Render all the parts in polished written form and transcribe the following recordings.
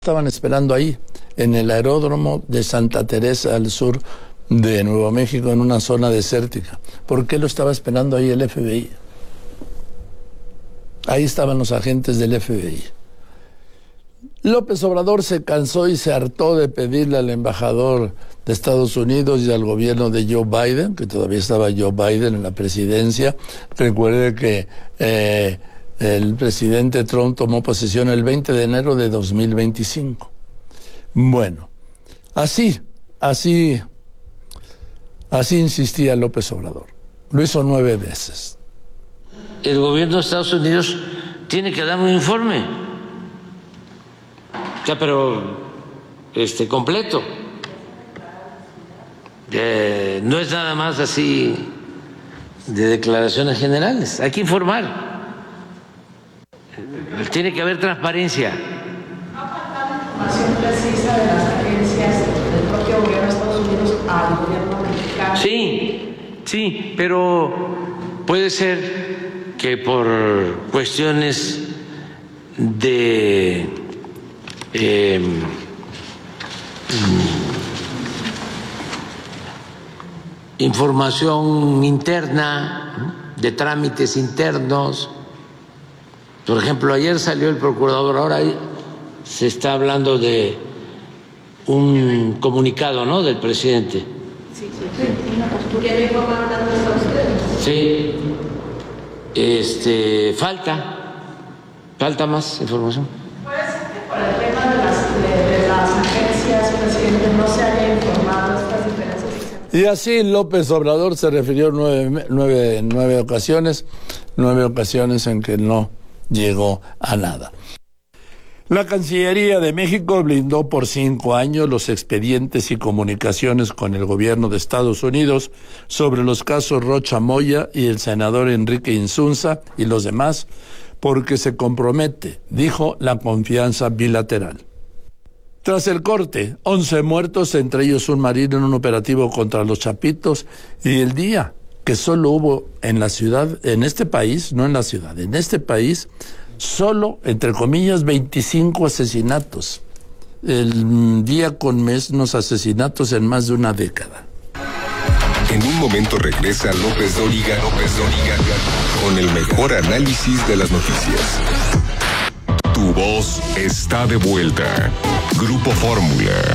Estaban esperando ahí, en el aeródromo de Santa Teresa, al sur de Nuevo México, en una zona desértica. ¿Por qué lo estaba esperando ahí el FBI? Ahí estaban los agentes del FBI. López Obrador se cansó y se hartó de pedirle al embajador de Estados Unidos y al gobierno de Joe Biden, que todavía estaba Joe Biden en la presidencia. Recuerde que el presidente Trump tomó posesión el 20 de enero de 2025. Bueno, así insistía López Obrador. Lo hizo 9 veces. El gobierno de Estados Unidos tiene que dar un informe, pero completo. No es nada más así de declaraciones generales. Hay que informar. Tiene que haber transparencia. ¿Ha faltado información precisa de las agencias del propio gobierno de Estados Unidos al gobierno mexicano? Sí, pero puede ser que por cuestiones de información interna, de trámites internos. Por ejemplo, ayer salió el procurador, ahora se está hablando de un comunicado, ¿no?, del presidente. Sí, una postura. ¿Quién informa hablando de ustedes? Sí, falta más información. Puede ser que por el tema de las agencias, presidente, no se haya informado de estas diferencias. Y así López Obrador se refirió nueve ocasiones en que no llegó a nada. La Cancillería de México blindó por 5 años los expedientes y comunicaciones con el gobierno de Estados Unidos sobre los casos Rocha Moya y el senador Enrique Insunza y los demás, porque se compromete, dijo, la confianza bilateral. Tras el corte, 11 muertos, entre ellos un marino en un operativo contra los Chapitos, y el día que solo hubo en la ciudad, en este país, no en la ciudad, en este país, solo, entre comillas, 25 asesinatos. El día con menos asesinatos en más de una década. En un momento regresa López Dóriga con el mejor análisis de las noticias. Tu voz está de vuelta. Grupo Fórmula.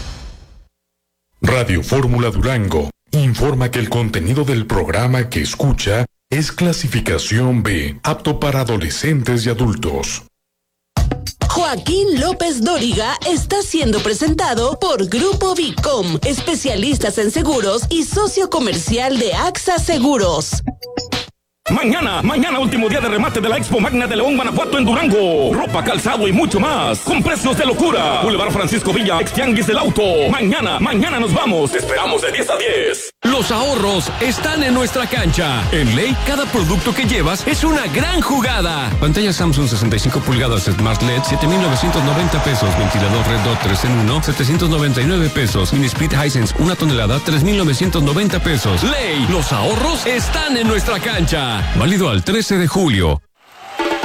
Radio Fórmula Durango informa que el contenido del programa que escucha es clasificación B, apto para adolescentes y adultos. Joaquín López Dóriga está siendo presentado por Grupo Vicom, especialistas en seguros y socio comercial de AXA Seguros. Mañana último día de remate de la Expo Magna de León, Guanajuato en Durango. Ropa, calzado y mucho más, con precios de locura. Boulevard Francisco Villa, Extianguis del Auto. Mañana nos vamos. Te esperamos de 10 a 10. Los ahorros están en nuestra cancha. En Ley, cada producto que llevas es una gran jugada. Pantalla Samsung 65 pulgadas Smart LED, 7,990 pesos. Ventilador Red Dot 3 en 1, 799 pesos. Mini Split Hisense 1 tonelada, 3,990 pesos. Ley, los ahorros están en nuestra cancha. Válido al 13 de julio.